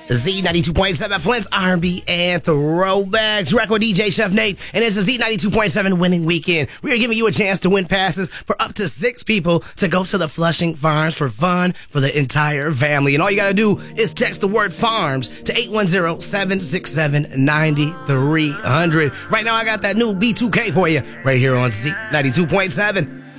Z92.7, Flint's R&B and Throwbacks. Record DJ Chef Nate, and it's a Z92.7 winning weekend. We are giving you a chance to win passes for up to 6 people to go to the Flushing Farms for fun for the entire family. And all you got to do is text the word FARMS to 810-767-9300. Right now, I got that new B2K for you right here on Z92.7.